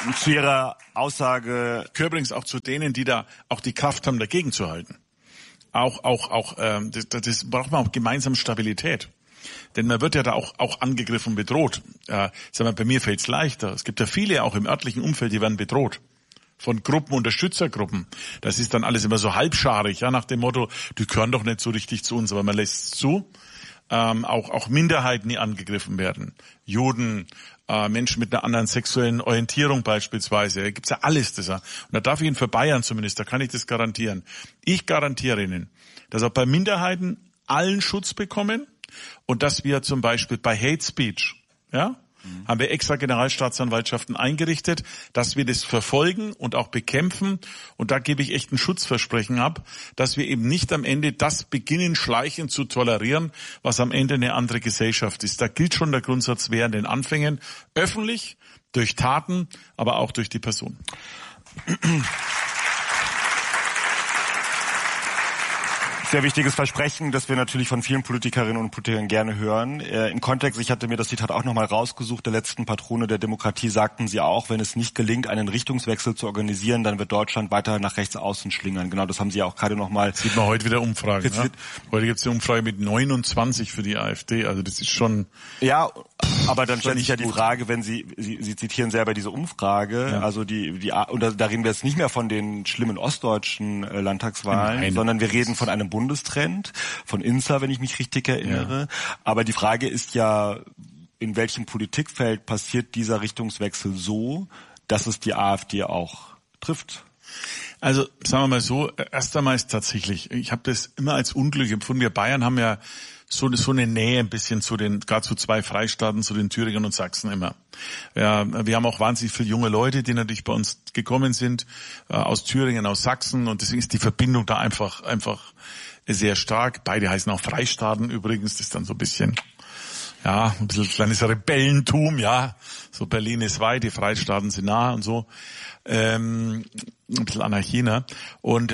Zu Ihrer Aussage. Ich gehöre übrigens auch zu denen, die da auch die Kraft haben, dagegen zu halten. Das braucht man auch gemeinsam Stabilität. Denn man wird ja da auch angegriffen und bedroht. Bei mir fällt's leichter. Es gibt ja viele auch im örtlichen Umfeld, die werden bedroht. Von Gruppen, Unterstützergruppen. Das ist dann alles immer so halbscharig, ja, nach dem Motto, die gehören doch nicht so richtig zu uns, aber man lässt zu. Auch Minderheiten, die angegriffen werden. Juden, Menschen mit einer anderen sexuellen Orientierung beispielsweise. Da gibt's ja alles. Und da darf ich Ihnen für Bayern zumindest, da kann ich das garantieren. Ich garantiere Ihnen, dass auch bei Minderheiten allen Schutz bekommen und dass wir zum Beispiel bei Hate Speech, ja, haben wir extra Generalstaatsanwaltschaften eingerichtet, dass wir das verfolgen und auch bekämpfen. Und da gebe ich echt ein Schutzversprechen ab, dass wir eben nicht am Ende das beginnen, schleichend zu tolerieren, was am Ende eine andere Gesellschaft ist. Da gilt schon der Grundsatz, wer in den Anfängen, öffentlich, durch Taten, aber auch durch die Person. Sehr wichtiges Versprechen, das wir natürlich von vielen Politikerinnen und Politikern gerne hören. Im Kontext, ich hatte mir das Zitat auch nochmal rausgesucht, der letzten Patrone der Demokratie sagten sie auch, wenn es nicht gelingt, einen Richtungswechsel zu organisieren, dann wird Deutschland weiter nach rechts außen schlingern. Genau, das haben Sie ja auch gerade nochmal. Sieht man heute wieder Umfragen. Ne? Heute gibt es eine Umfrage mit 29 für die AfD, also das ist schon... Ja, aber dann stellt sich ja die Frage, wenn Sie zitieren selber diese Umfrage, ja. Also und da reden wir jetzt nicht mehr von den schlimmen ostdeutschen Landtagswahlen, sondern wir reden von einem Bundestrend, von INSA, wenn ich mich richtig erinnere. Ja. Aber die Frage ist ja, in welchem Politikfeld passiert dieser Richtungswechsel so, dass es die AfD auch trifft? Also sagen wir mal so, erst einmal ist tatsächlich, ich habe das immer als Unglück empfunden. Wir Bayern haben ja so eine Nähe ein bisschen gerade zu zwei Freistaaten, zu den Thüringern und Sachsen immer. Ja, wir haben auch wahnsinnig viele junge Leute, die natürlich bei uns gekommen sind, aus Thüringen, aus Sachsen, und deswegen ist die Verbindung da einfach sehr stark. Beide heißen auch Freistaaten übrigens, das ist dann so ein bisschen kleines Rebellentum, ja. So Berlin ist weit, die Freistaaten sind nah und so. Ein bisschen Anarchie, ne? Und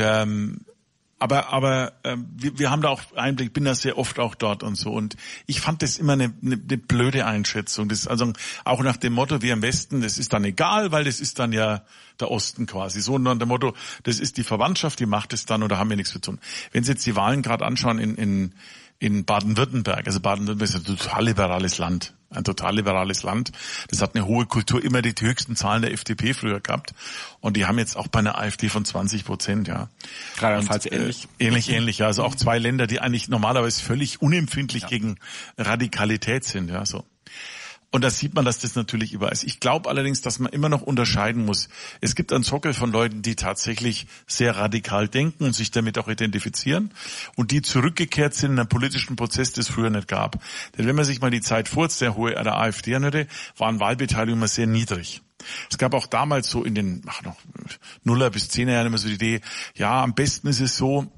Aber wir haben da auch Einblick, bin da sehr oft auch dort und so, und ich fand das immer eine blöde Einschätzung. Das also auch nach dem Motto, wir im Westen, das ist dann egal, weil das ist dann ja der Osten quasi. So nach dem Motto, das ist die Verwandtschaft, die macht es dann, oder haben wir nichts zu tun. Wenn Sie jetzt die Wahlen gerade anschauen in Baden-Württemberg, also Baden-Württemberg ist ein total liberales Land. Ein total liberales Land. Das hat eine hohe Kultur, immer die höchsten Zahlen der FDP früher gehabt. Und die haben jetzt auch bei einer AfD von 20%, ja. Rheinland-Pfalz ähnlich. Ähnlich, ja. Also auch zwei Länder, die eigentlich normalerweise völlig unempfindlich gegen Radikalität sind, ja, so. Und da sieht man, dass das natürlich überall ist. Ich glaube allerdings, dass man immer noch unterscheiden muss. Es gibt einen Sockel von Leuten, die tatsächlich sehr radikal denken und sich damit auch identifizieren, und die zurückgekehrt sind in einem politischen Prozess, das es früher nicht gab. Denn wenn man sich mal die Zeit vor der AfD anhörte, waren Wahlbeteiligungen immer sehr niedrig. Es gab auch damals so in den Nuller bis 10er Jahren immer so die Idee, ja, am besten ist es so,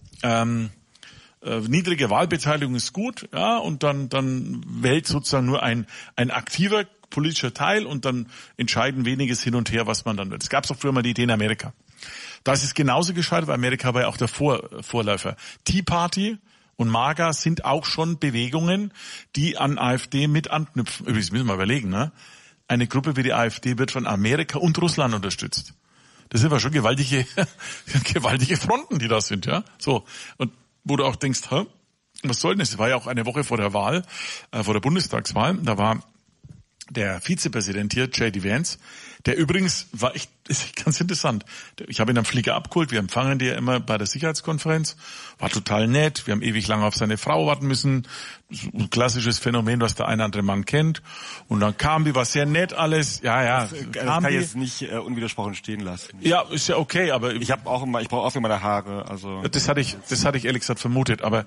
niedrige Wahlbeteiligung ist gut, ja, und dann wählt sozusagen nur ein aktiver politischer Teil, und dann entscheiden weniges hin und her, was man dann wird. Es gab auch früher mal die Idee in Amerika. Da ist es genauso gescheitert, weil Amerika war ja auch der Vorläufer. Tea Party und MAGA sind auch schon Bewegungen, die an AfD mit anknüpfen. Übrigens müssen wir überlegen, ne? Eine Gruppe wie die AfD wird von Amerika und Russland unterstützt. Das sind aber schon gewaltige Fronten, die da sind, ja. So. Und wo du auch denkst, was soll denn das? Das war ja auch eine Woche vor der Wahl, vor der Bundestagswahl. Da war der Vizepräsident hier, J.D. Vance, der übrigens ist ganz interessant. Ich habe ihn am Flieger abgeholt, wir empfangen die ja immer bei der Sicherheitskonferenz, war total nett, wir haben ewig lange auf seine Frau warten müssen, ein klassisches Phänomen, was der eine oder andere Mann kennt, und dann kam die, war sehr nett alles, Das kann ich jetzt nicht unwidersprochen stehen lassen. Ja, ist ja okay, aber... Ich brauche auch immer meine Haare, also... Das hatte ich ehrlich gesagt vermutet, aber...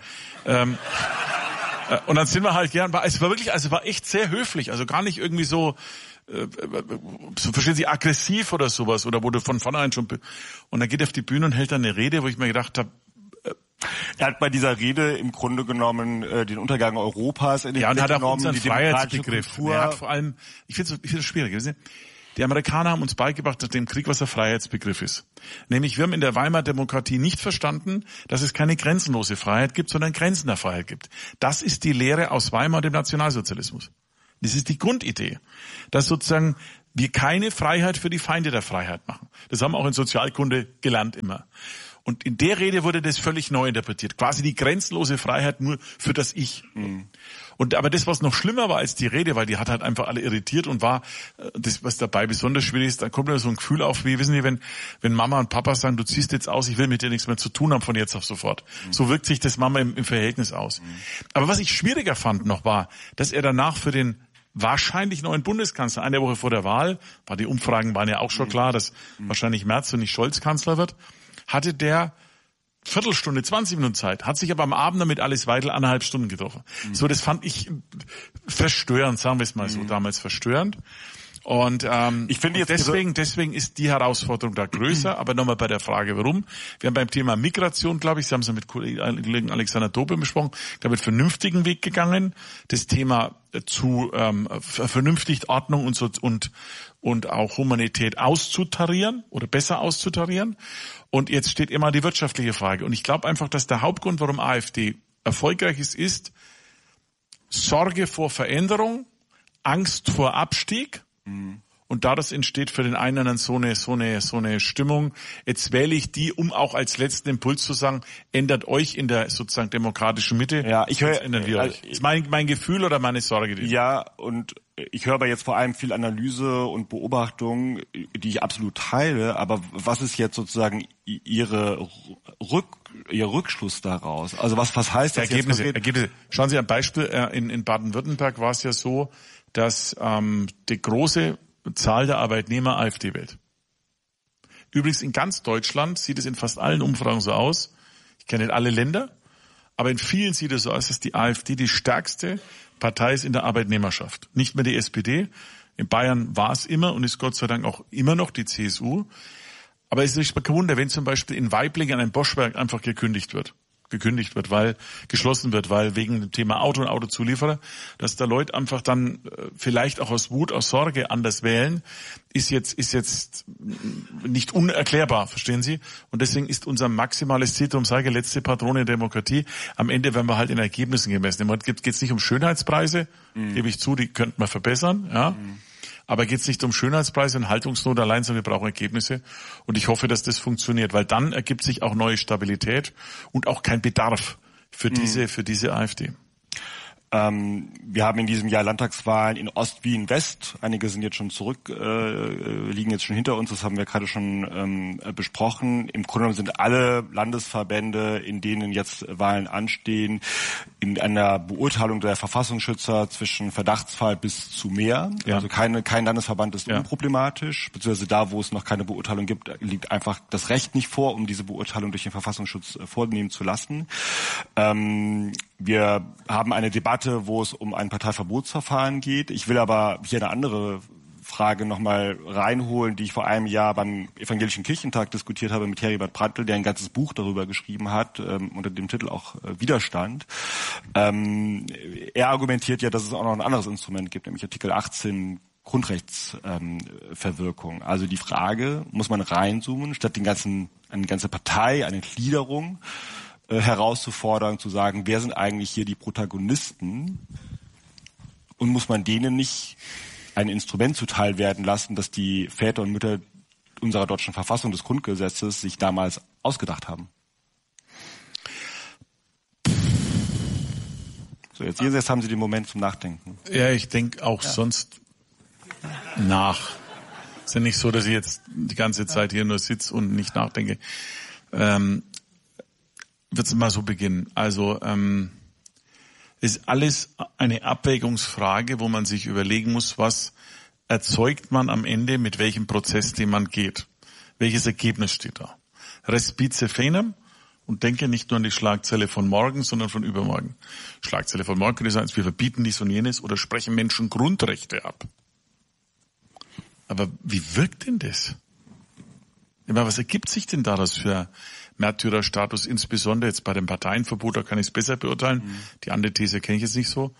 Und dann sind wir halt gern, es war echt sehr höflich, also gar nicht irgendwie so verstehen Sie, aggressiv oder sowas, oder wurde von vornherein schon, und dann geht er auf die Bühne und hält dann eine Rede, wo ich mir gedacht habe, er hat bei dieser Rede im Grunde genommen den Untergang Europas in den Blick genommen, auch unseren Freiheitsbegriff. Er hat vor allem, ich finde es schwierig, wissen Sie? Die Amerikaner haben uns beigebracht nach dem Krieg, was der Freiheitsbegriff ist. Nämlich, wir haben in der Weimarer Demokratie nicht verstanden, dass es keine grenzenlose Freiheit gibt, sondern Grenzen der Freiheit gibt. Das ist die Lehre aus Weimar und dem Nationalsozialismus. Das ist die Grundidee, dass sozusagen wir keine Freiheit für die Feinde der Freiheit machen. Das haben wir auch in Sozialkunde gelernt immer. Und in der Rede wurde das völlig neu interpretiert. Quasi die grenzenlose Freiheit nur für das Ich. Mhm. Und aber das, was noch schlimmer war als die Rede, weil die hat halt einfach alle irritiert und war, das, was dabei besonders schwierig ist, da kommt immer so ein Gefühl auf, wie, wissen Sie, wenn Mama und Papa sagen, du ziehst jetzt aus, ich will mit dir nichts mehr zu tun haben von jetzt auf sofort. Mhm. So wirkt sich das Mama im Verhältnis aus. Mhm. Aber was ich schwieriger fand noch war, dass er danach für den wahrscheinlich neuen Bundeskanzler, eine Woche vor der Wahl, die Umfragen waren ja auch schon klar, dass wahrscheinlich Merz und nicht Scholz Kanzler wird, hatte der Viertelstunde, 20 Minuten Zeit, hat sich aber am Abend damit Alice Weidel 1,5 Stunden getroffen. Mhm. So, das fand ich verstörend, sagen wir es mal so, damals verstörend. Und ich finde jetzt deswegen ist die Herausforderung da größer, aber nochmal bei der Frage, warum. Wir haben beim Thema Migration, glaube ich, Sie haben es ja mit Kollegen Alexander Dobe besprochen, da wird vernünftigen Weg gegangen, das Thema zu vernünftig Ordnung und auch Humanität auszutarieren oder besser auszutarieren. Und jetzt steht immer die wirtschaftliche Frage. Und ich glaube einfach, dass der Hauptgrund, warum AfD erfolgreich ist Sorge vor Veränderung, Angst vor Abstieg. Mhm. Und daraus entsteht für den einen so eine Stimmung. Jetzt wähle ich die, um auch als letzten Impuls zu sagen, ändert euch in der sozusagen demokratischen Mitte. Ja, ich höre, ändern wir euch. Ist mein Gefühl oder meine Sorge? Ja, und ich höre aber jetzt vor allem viel Analyse und Beobachtung, die ich absolut teile. Aber was ist jetzt sozusagen Ihr Rückschluss daraus? Also was heißt das Ergebnisse? Schauen Sie ein Beispiel. In Baden-Württemberg war es ja so, dass die große Zahl der Arbeitnehmer AfD wählt. Übrigens in ganz Deutschland sieht es in fast allen Umfragen so aus. Ich kenne nicht alle Länder, aber in vielen sieht es so aus, dass die AfD die stärkste Partei ist in der Arbeitnehmerschaft. Nicht mehr die SPD. In Bayern war es immer und ist Gott sei Dank auch immer noch die CSU. Aber es ist kein Wunder, wenn zum Beispiel in Waiblingen ein Boschwerk einfach gekündigt wird, weil geschlossen wird, weil wegen dem Thema Auto und Autozulieferer, dass da Leute einfach dann vielleicht auch aus Wut, aus Sorge anders wählen, ist jetzt nicht unerklärbar, verstehen Sie? Und deswegen ist unser maximales Ziel, darum sage ich, letzte Patrone der Demokratie, am Ende werden wir halt in Ergebnissen gemessen. Im Moment geht es nicht um Schönheitspreise, gebe ich zu, die könnte man verbessern, ja. Aber geht es nicht um Schönheitspreise und Haltungsnot allein, sondern wir brauchen Ergebnisse. Und ich hoffe, dass das funktioniert, weil dann ergibt sich auch neue Stabilität und auch kein Bedarf für diese AfD. Wir haben in diesem Jahr Landtagswahlen in Ost wie in West. Einige sind jetzt schon zurück, liegen jetzt schon hinter uns. Das haben wir gerade schon besprochen. Im Grunde genommen sind alle Landesverbände, in denen jetzt Wahlen anstehen, in einer Beurteilung der Verfassungsschützer zwischen Verdachtsfall bis zu mehr. Ja. Also kein Landesverband ist unproblematisch, beziehungsweise da, wo es noch keine Beurteilung gibt, liegt einfach das Recht nicht vor, um diese Beurteilung durch den Verfassungsschutz vornehmen zu lassen. Wir haben eine Debatte, wo es um ein Parteiverbotsverfahren geht. Ich will aber hier eine andere Frage nochmal reinholen, die ich vor einem Jahr beim Evangelischen Kirchentag diskutiert habe mit Heribert Prantl, der ein ganzes Buch darüber geschrieben hat, unter dem Titel auch Widerstand. Er argumentiert ja, dass es auch noch ein anderes Instrument gibt, nämlich Artikel 18 Grundrechtsverwirkung. Also die Frage, muss man reinzoomen, statt eine ganze Partei, eine Gliederung herauszufordern, zu sagen, wer sind eigentlich hier die Protagonisten, und muss man denen nicht ein Instrument zuteil werden lassen, das die Väter und Mütter unserer deutschen Verfassung, des Grundgesetzes, sich damals ausgedacht haben. So, jetzt haben Sie den Moment zum Nachdenken. Ja, ich denke auch sonst nach. Ist ja nicht so, dass ich jetzt die ganze Zeit hier nur sitze und nicht nachdenke. Wird's mal so beginnen. Also ist alles eine Abwägungsfrage, wo man sich überlegen muss, was erzeugt man am Ende, mit welchem Prozess den man geht. Welches Ergebnis steht da? Respice fenem, und denke nicht nur an die Schlagzeile von morgen, sondern von übermorgen. Schlagzeile von morgen könnte sein, wir verbieten dies und jenes oder sprechen Menschen Grundrechte ab. Aber wie wirkt denn das? Was ergibt sich denn daraus für Märtyrerstatus, insbesondere jetzt bei dem Parteienverbot, da kann ich es besser beurteilen. Die andere These kenne ich jetzt nicht so.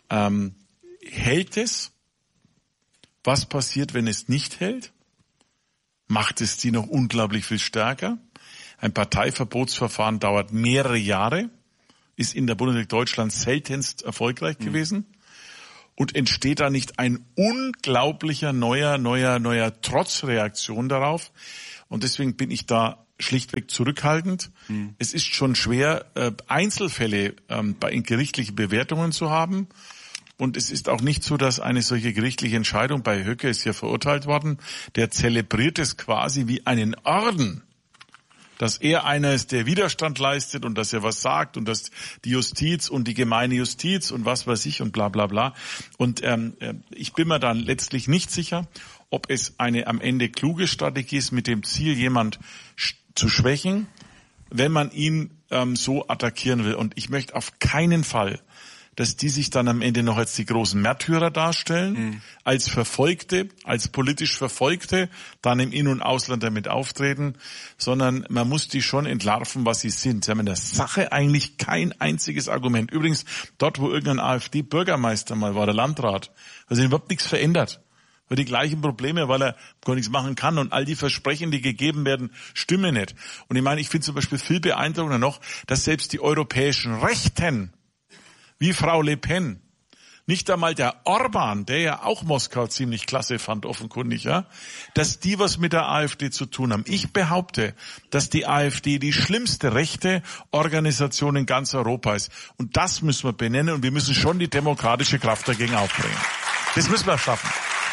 Hält es? Was passiert, wenn es nicht hält? Macht es die noch unglaublich viel stärker? Ein Parteiverbotsverfahren dauert mehrere Jahre, ist in der Bundesrepublik Deutschland seltenst erfolgreich gewesen. Und entsteht da nicht ein unglaublicher neuer Trotzreaktion darauf? Und deswegen bin ich da schlichtweg zurückhaltend. Es ist schon schwer, Einzelfälle in gerichtliche Bewertungen zu haben. Und es ist auch nicht so, dass eine solche gerichtliche Entscheidung, bei Höcke ist ja verurteilt worden, der zelebriert es quasi wie einen Orden, dass er einer ist, der Widerstand leistet und dass er was sagt und dass die Justiz und die gemeine Justiz und was weiß ich und bla bla bla. Und ich bin mir dann letztlich nicht sicher, ob es eine am Ende kluge Strategie ist, mit dem Ziel, jemand zu schwächen, wenn man ihn so attackieren will. Und ich möchte auf keinen Fall, dass die sich dann am Ende noch als die großen Märtyrer darstellen, als Verfolgte, als politisch Verfolgte, dann im In- und Ausland damit auftreten, sondern man muss die schon entlarven, was sie sind. Sie haben in der Sache eigentlich kein einziges Argument. Übrigens, dort, wo irgendein AfD-Bürgermeister mal war, der Landrat, hat sich überhaupt nichts verändert. Weil die gleichen Probleme, weil er gar nichts machen kann und all die Versprechen, die gegeben werden, stimmen nicht. Und ich meine, ich finde zum Beispiel viel beeindruckender noch, dass selbst die europäischen Rechten, wie Frau Le Pen, nicht einmal der Orban, der ja auch Moskau ziemlich klasse fand, offenkundig, ja, dass die was mit der AfD zu tun haben. Ich behaupte, dass die AfD die schlimmste rechte Organisation in ganz Europa ist. Und das müssen wir benennen und wir müssen schon die demokratische Kraft dagegen aufbringen. Das müssen wir schaffen.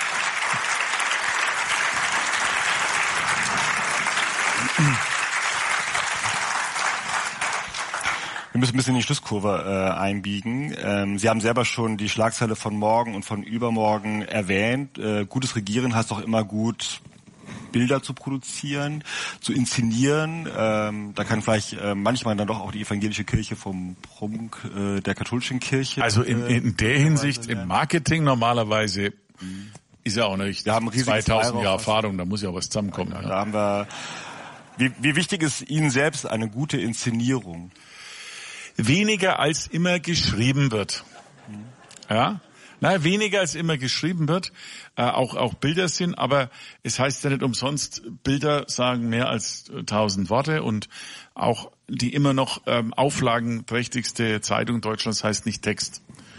Wir müssen ein bisschen in die Schlusskurve einbiegen. Sie haben selber schon die Schlagzeile von morgen und von übermorgen erwähnt. Gutes Regieren heißt doch immer gut, Bilder zu produzieren, zu inszenieren. Da kann vielleicht manchmal dann doch auch die evangelische Kirche vom Prunk der katholischen Kirche. Also in der Hinsicht im Marketing normalerweise ist ja auch nicht. Wir haben 2000 Jahre Erfahrung, da muss ja was zusammenkommen. Ja, da haben wir. Wie wichtig ist Ihnen selbst eine gute Inszenierung? Weniger als immer geschrieben wird. Ja? Weniger als immer geschrieben wird. Auch Bilder sind, aber es heißt ja nicht umsonst, Bilder sagen mehr als 1000 Worte und auch die immer noch auflagenträchtigste Zeitung Deutschlands heißt nicht Text.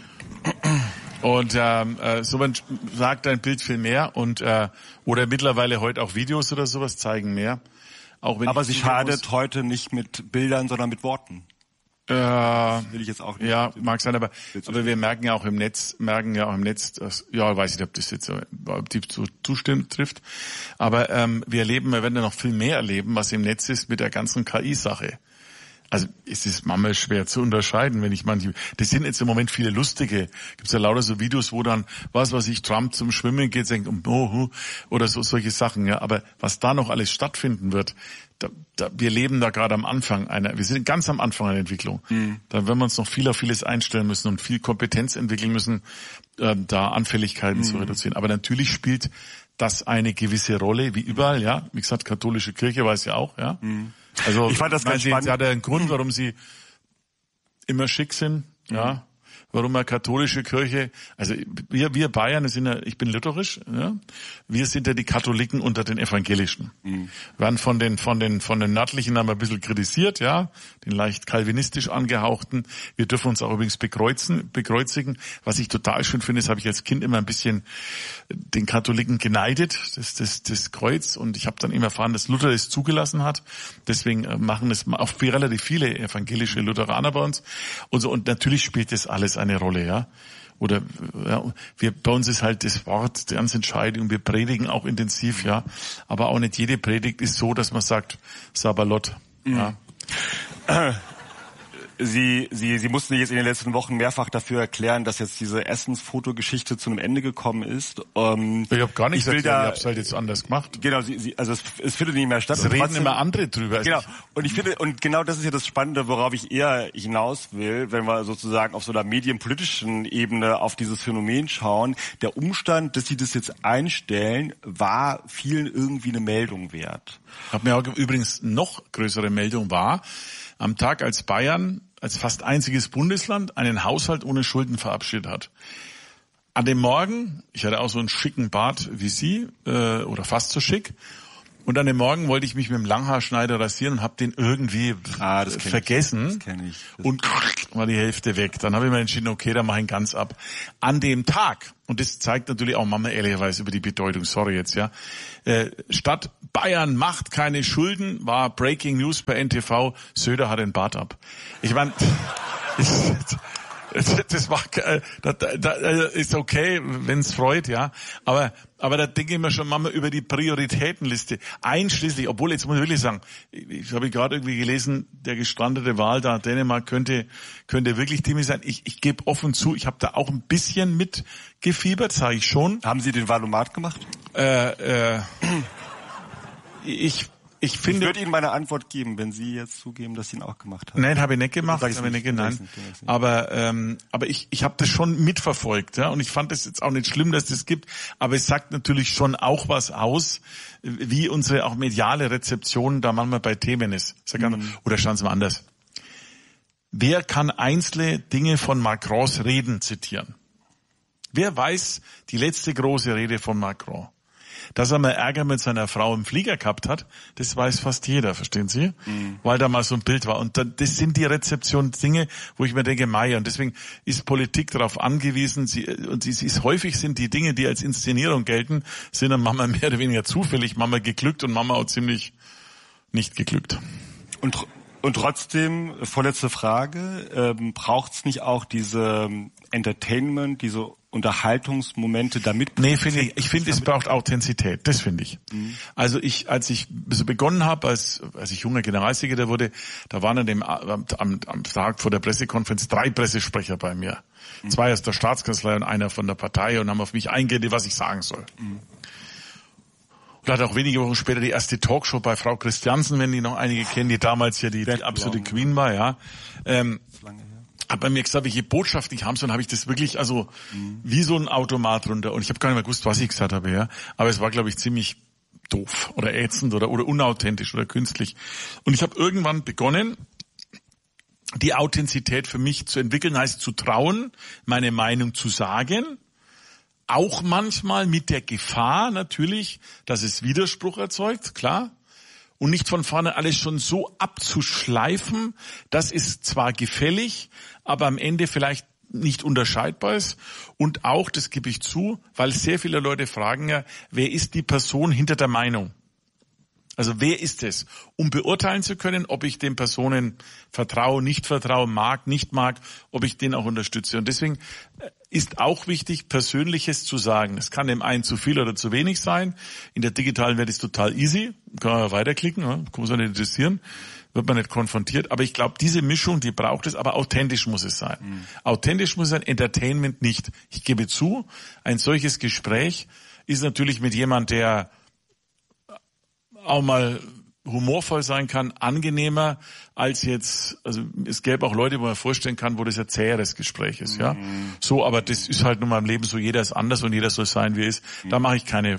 Und so sagt ein Bild viel mehr und oder mittlerweile heute auch Videos oder sowas zeigen mehr. Auch wenn aber sie schadet heute nicht mit Bildern, sondern mit Worten. Das will ich jetzt auch nicht. Ja, mag sein, aber wir merken ja auch im Netz, dass, ja, weiß nicht, ob das jetzt zustimmt trifft, aber wir werden ja noch viel mehr erleben, was im Netz ist mit der ganzen KI-Sache. Also es ist manchmal schwer zu unterscheiden, wenn ich das sind jetzt im Moment viele lustige, gibt's ja lauter so Videos, wo dann, Trump zum Schwimmen geht, denkt, oder solche Sachen, ja, aber was da noch alles stattfinden wird, wir leben da gerade am Anfang wir sind ganz am Anfang einer Entwicklung. Da werden wir uns noch viel auf vieles einstellen müssen und viel Kompetenz entwickeln müssen, da Anfälligkeiten zu reduzieren. Aber natürlich spielt das eine gewisse Rolle, wie überall, ja. Wie gesagt, katholische Kirche weiß ja auch, ja. Also, ich fand das ganz spannend. Sie hat ja einen Grund, warum sie immer schick sind, ja. Warum eine katholische Kirche, also wir Bayern, ich bin lutherisch, ja, wir sind ja die Katholiken unter den Evangelischen. Werden von den Nördlichen haben wir ein bisschen kritisiert, ja, den leicht kalvinistisch angehauchten. Wir dürfen uns auch übrigens bekreuzigen. Was ich total schön finde, das habe ich als Kind immer ein bisschen den Katholiken geneidet, das Kreuz. Und ich habe dann immer erfahren, dass Luther es zugelassen hat. Deswegen machen es auch relativ viele evangelische Lutheraner bei uns. Und natürlich spielt das alles eine Rolle, ja. Oder ja, bei uns ist halt das Wort ganz entscheidend. Wir predigen auch intensiv, ja. Aber auch nicht jede Predigt ist so, dass man sagt, Sabalot, ja. Sie mussten jetzt in den letzten Wochen mehrfach dafür erklären, dass jetzt diese Essensfotogeschichte zu einem Ende gekommen ist. Ich habe gar nichts erklärt, ich habe es halt jetzt anders gemacht. Genau, also es findet nicht mehr statt. Es reden immer andere drüber. Genau. Und ich finde, und genau das ist ja das Spannende, worauf ich eher hinaus will, wenn wir sozusagen auf so einer medienpolitischen Ebene auf dieses Phänomen schauen. Der Umstand, dass sie das jetzt einstellen, war vielen irgendwie eine Meldung wert. Hab mir auch übrigens noch größere Meldung war, am Tag, als Bayern als fast einziges Bundesland einen Haushalt ohne Schulden verabschiedet hat. An dem Morgen, ich hatte auch so einen schicken Bart wie Sie, oder fast so schick, Und an dem Morgen wollte ich mich mit dem Langhaarschneider rasieren und habe den irgendwie vergessen. Das kenn ich. Und war die Hälfte weg. Dann habe ich mir entschieden, okay, dann mache ich ihn ganz ab. An dem Tag, und das zeigt natürlich auch Mama ehrlicherweise über die Bedeutung, sorry jetzt, ja. Stadt Bayern macht keine Schulden, war Breaking News bei NTV, Söder hat den Bart ab. Ich meine, das war, ist okay, wenn's freut, ja. Aber da denke ich mir schon manchmal über die Prioritätenliste. Einschließlich, obwohl, jetzt muss ich wirklich sagen, ich habe gerade irgendwie gelesen, der gestrandete Wal da, Dänemark könnte wirklich Thema sein. Ich gebe offen zu, ich habe da auch ein bisschen mitgefiebert, sage ich schon. Haben Sie den Valomat gemacht? Ich finde, ich würde Ihnen meine Antwort geben, wenn Sie jetzt zugeben, dass Sie ihn auch gemacht haben. Nein, habe ich nicht gemacht. Aber ich habe das schon mitverfolgt, ja, und ich fand es jetzt auch nicht schlimm, dass das gibt. Aber es sagt natürlich schon auch was aus, wie unsere auch mediale Rezeption da manchmal bei Themen ist. Oder schauen Sie mal anders. Wer kann einzelne Dinge von Macrons Reden zitieren? Wer weiß die letzte große Rede von Macron? Dass er mal Ärger mit seiner Frau im Flieger gehabt hat, das weiß fast jeder, verstehen Sie? Weil da mal so ein Bild war. Und das sind die Rezeptionsdinge, wo ich mir denke, Meier, und deswegen ist Politik darauf angewiesen, häufig sind die Dinge, die als Inszenierung gelten, sind dann manchmal mehr oder weniger zufällig, manchmal geglückt und manchmal auch ziemlich nicht geglückt. Und trotzdem, vorletzte Frage, braucht's nicht auch diese Entertainment, diese Unterhaltungsmomente damit? Nee, ich finde, es braucht Authentizität, das finde ich. Also als ich so begonnen habe, als ich junger Generalsekretär wurde, da waren am Tag vor der Pressekonferenz 3 Pressesprecher bei mir. 2 aus der Staatskanzlei und einer von der Partei und haben auf mich eingeredet, was ich sagen soll. Und hatte auch wenige Wochen später die erste Talkshow bei Frau Christiansen, wenn die noch einige kennen, die damals ja die absolute Queen war, ja. Hat bei mir gesagt, welche Botschaft ich haben soll, und habe ich das wirklich, wie so ein Automat runter. Und ich habe gar nicht mehr gewusst, was ich gesagt habe, ja. Aber es war, glaube ich, ziemlich doof oder ätzend oder unauthentisch oder künstlich. Und ich habe irgendwann begonnen, die Authentizität für mich zu entwickeln, heißt zu trauen, meine Meinung zu sagen. Auch manchmal mit der Gefahr natürlich, dass es Widerspruch erzeugt, klar. Und nicht von vorne alles schon so abzuschleifen, das ist zwar gefällig, aber am Ende vielleicht nicht unterscheidbar ist. Und auch, das gebe ich zu, weil sehr viele Leute fragen ja, wer ist die Person hinter der Meinung? Also wer ist es? Um beurteilen zu können, ob ich den Personen vertraue, nicht vertraue, mag, nicht mag, ob ich den auch unterstütze. Und deswegen ist auch wichtig, Persönliches zu sagen. Es kann dem einen zu viel oder zu wenig sein. In der digitalen Welt ist total easy. Kann man weiterklicken, kann man sich nicht interessieren, wird man nicht konfrontiert. Aber ich glaube, diese Mischung, die braucht es, aber authentisch muss es sein. Authentisch muss es sein, Entertainment nicht. Ich gebe zu, ein solches Gespräch ist natürlich mit jemand, der auch mal humorvoll sein kann, angenehmer als jetzt, also es gäbe auch Leute, wo man vorstellen kann, wo das ein zäheres Gespräch ist, ja. So, aber das ist halt nun mal im Leben so, jeder ist anders und jeder soll sein, wie er ist. Da mache ich keine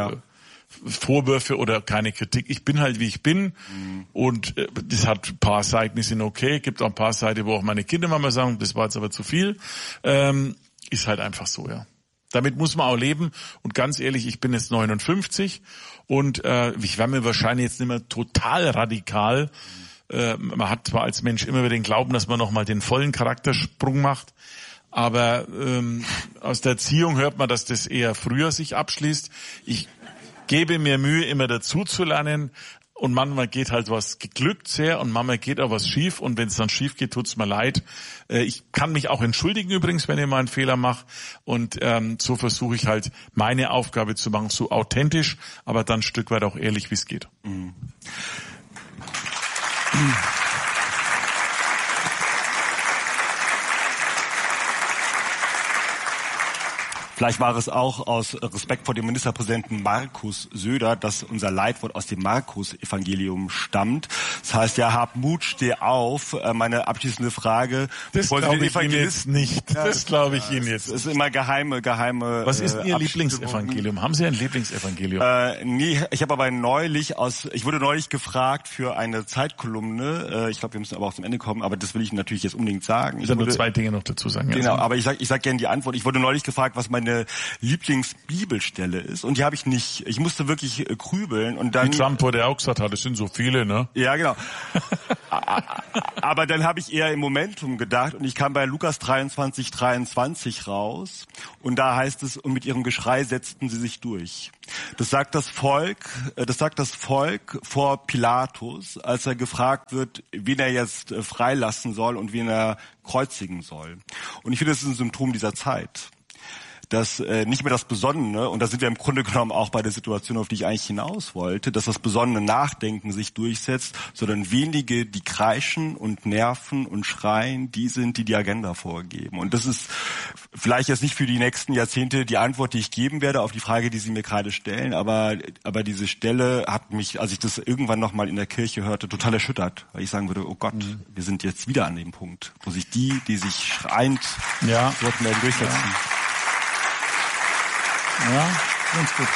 Vorwürfe oder keine Kritik. Ich bin halt, wie ich bin und das hat ein paar Seiten, die sind okay, gibt auch ein paar Seiten, wo auch meine Kinder manchmal sagen, das war jetzt aber zu viel. Ist halt einfach so, ja. Damit muss man auch leben und ganz ehrlich, ich bin jetzt 59 und ich werde mir wahrscheinlich jetzt nicht mehr total radikal. Man hat zwar als Mensch immer wieder den Glauben, dass man nochmal den vollen Charaktersprung macht, aber aus der Erziehung hört man, dass das eher früher sich abschließt. Ich gebe mir Mühe, immer dazu zu lernen. Und manchmal geht halt was geglückt sehr und manchmal geht auch was schief. Und wenn es dann schief geht, tut's mir leid. Ich kann mich auch entschuldigen übrigens, wenn ich mal einen Fehler mache. Und so versuche ich halt meine Aufgabe zu machen, so authentisch, aber dann ein Stück weit auch ehrlich, wie es geht. Vielleicht war es auch aus Respekt vor dem Ministerpräsidenten Markus Söder, dass unser Leitwort aus dem Markus-Evangelium stammt. Das heißt, ja, hab Mut, steh auf. Meine abschließende Frage. Das glaube ich Ihnen jetzt nicht. Das glaube ich Ihnen jetzt. Das ist immer geheime. Was ist Ihr Lieblingsevangelium? Haben Sie ein Lieblingsevangelium? Nee, ich habe aber ich wurde neulich gefragt für eine Zeitkolumne. Ich glaube, wir müssen aber auch zum Ende kommen, aber das will ich natürlich jetzt unbedingt sagen. Ich will nur 2 Dinge noch dazu sagen. Genau, aber ich sag gerne die Antwort. Ich wurde neulich gefragt, was meine meine Lieblingsbibelstelle ist. Und die habe ich nicht. Ich musste wirklich grübeln. Und dann, wie Trump wurde auch gesagt hat, es sind so viele, ne? Ja, genau. Aber dann habe ich eher im Momentum gedacht und ich kam bei Lukas 23:23 raus. Und da heißt es, und mit ihrem Geschrei setzten sie sich durch. Das sagt das Volk vor Pilatus, als er gefragt wird, wen er jetzt freilassen soll und wen er kreuzigen soll. Und ich finde, das ist ein Symptom dieser Zeit. Dass nicht mehr das Besonnene, und da sind wir im Grunde genommen auch bei der Situation, auf die ich eigentlich hinaus wollte, dass das besonnene Nachdenken sich durchsetzt, sondern wenige, die kreischen und nerven und schreien, die sind, die die Agenda vorgeben. Und das ist vielleicht jetzt nicht für die nächsten Jahrzehnte die Antwort, die ich geben werde auf die Frage, die Sie mir gerade stellen, aber diese Stelle hat mich, als ich das irgendwann nochmal in der Kirche hörte, total erschüttert, weil ich sagen würde, oh Gott, wir sind jetzt wieder an dem Punkt, wo sich die sich schreiend dort mehr durchsetzen. Ja. Ja, ganz gut.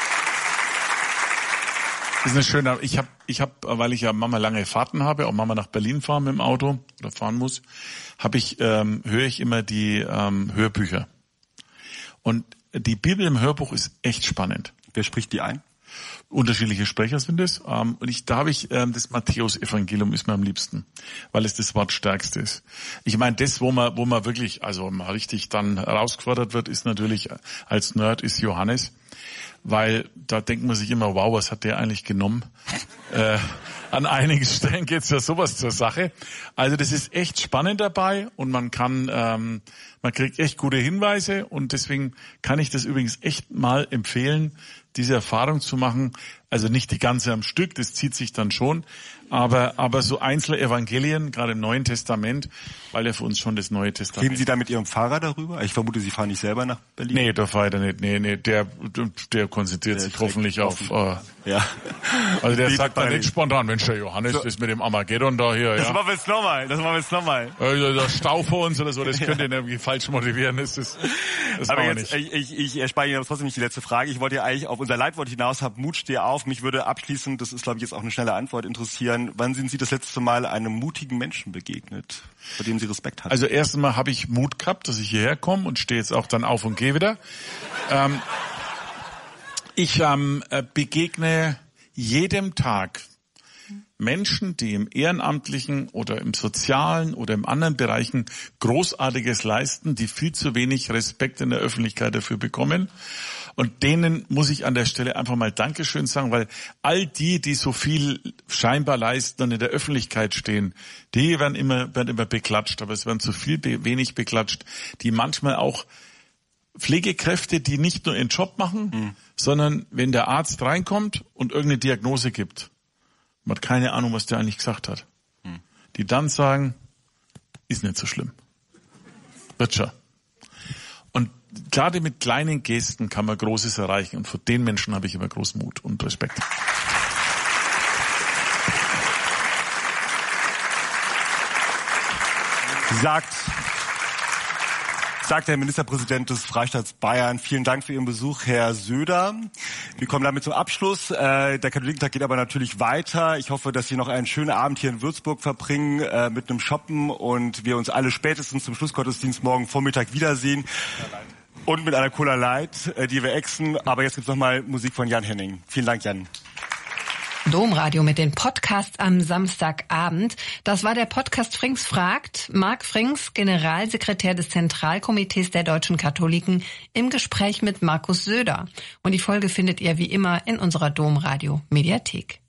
Das ist eine schöne, ich hab, weil ich ja Mama lange Fahrten habe, auch Mama nach Berlin fahren mit dem Auto oder fahren muss, höre ich immer die Hörbücher. Und die Bibel im Hörbuch ist echt spannend. Wer spricht die ein? Unterschiedliche Sprecher sind es. Und da habe ich das Matthäus-Evangelium ist mir am liebsten, weil es das Wortstärkste ist. Ich meine, das, wo man wirklich, also mal richtig dann herausgefordert wird, ist natürlich als Nerd ist Johannes, weil da denkt man sich immer, wow, was hat der eigentlich genommen? An einigen Stellen geht's ja sowas zur Sache. Also das ist echt spannend dabei und man kriegt echt gute Hinweise und deswegen kann ich das übrigens echt mal empfehlen, diese Erfahrung zu machen. Also nicht die ganze am Stück, das zieht sich dann schon, aber so einzelne Evangelien, gerade im Neuen Testament, weil ja für uns schon das Neue Testament. Reden Sie da mit Ihrem Fahrer darüber? Ich vermute, Sie fahren nicht selber nach Berlin. Nee, der fahrt er nicht. Nee, der konzentriert sich hoffentlich auf. Ja. Also der sagt dann nicht spontan, Mensch, der Johannes, das mit dem Armageddon da hier. Das machen wir jetzt nochmal. Der Stau vor uns oder so, das könnte ihn irgendwie falsch motivieren. Das aber jetzt, ich erspare Ihnen trotzdem nicht die letzte Frage. Ich wollte ja eigentlich auf unser Leitwort hinaus, hab Mut, steh auf. Mich würde abschließend, das ist glaube ich jetzt auch eine schnelle Antwort, interessieren, wann sind Sie das letzte Mal einem mutigen Menschen begegnet, vor dem Sie Respekt hatten? Also erst einmal habe ich Mut gehabt, dass ich hierher komme und stehe jetzt auch dann auf und gehe wieder. Ich begegne jedem Tag Menschen, die im Ehrenamtlichen oder im Sozialen oder in anderen Bereichen Großartiges leisten, die viel zu wenig Respekt in der Öffentlichkeit dafür bekommen. Und denen muss ich an der Stelle einfach mal Dankeschön sagen, weil all die so viel scheinbar leisten und in der Öffentlichkeit stehen, die werden immer beklatscht, aber es werden zu wenig beklatscht, die manchmal auch Pflegekräfte, die nicht nur ihren Job machen, sondern wenn der Arzt reinkommt und irgendeine Diagnose gibt, man hat keine Ahnung, was der eigentlich gesagt hat, die dann sagen, ist nicht so schlimm. Wird schon. Und gerade mit kleinen Gesten kann man Großes erreichen und vor den Menschen habe ich immer großen Mut und Respekt. Sagt der Ministerpräsident des Freistaats Bayern. Vielen Dank für Ihren Besuch, Herr Söder. Wir kommen damit zum Abschluss. Der Katholikentag geht aber natürlich weiter. Ich hoffe, dass Sie noch einen schönen Abend hier in Würzburg verbringen mit einem Shoppen und wir uns alle spätestens zum Schlussgottesdienst morgen Vormittag wiedersehen. Und mit einer Cola Light, die wir exen. Aber jetzt gibt's nochmal Musik von Jan Henning. Vielen Dank, Jan. Domradio mit den Podcasts am Samstagabend. Das war der Podcast Frings fragt. Marc Frings, Generalsekretär des Zentralkomitees der Deutschen Katholiken, im Gespräch mit Markus Söder. Und die Folge findet ihr wie immer in unserer Domradio Mediathek.